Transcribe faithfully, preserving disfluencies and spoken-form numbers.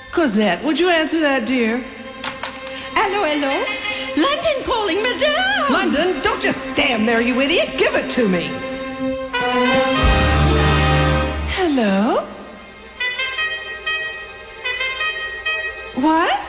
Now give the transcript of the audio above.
Cosette, would you answer that, dear? Hello, hello. London calling, madame. London, don't just stand there, you idiot. Give it to me. Hello? What?